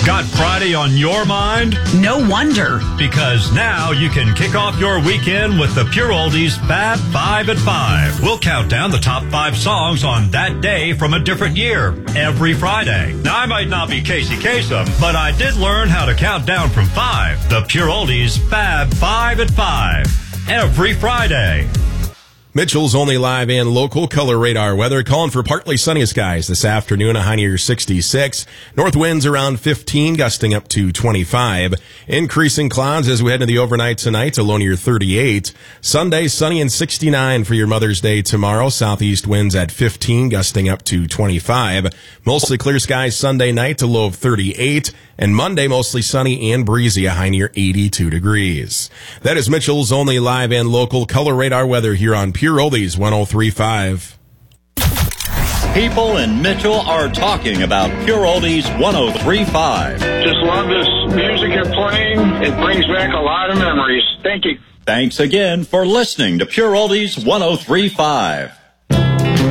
Got Friday on your mind? No wonder. Because now you can kick off your weekend with the Pure Oldies Fab 5 at 5. We'll count down the top 5 songs on that day from a different year every Friday. Now, I might not be Casey Kasem, but I did learn how to count down from 5. The Pure Oldies Fab 5 at 5. Every Friday. Mitchell's only live and local color radar weather calling for partly sunny skies this afternoon, a high near 66. North winds around 15, gusting up to 25. Increasing clouds as we head into the overnight tonight, a low near 38. Sunday, sunny and 69 for your Mother's Day tomorrow. Southeast winds at 15, gusting up to 25. Mostly clear skies Sunday night, a low of 38. And Monday, mostly sunny and breezy, a high near 82 degrees. That is Mitchell's only live and local color radar weather here on Pure Oldies 103.5. People in Mitchell are talking about Pure Oldies 103.5. Just love this music you're playing. It brings back a lot of memories. Thank you. Thanks again for listening to Pure Oldies 103.5.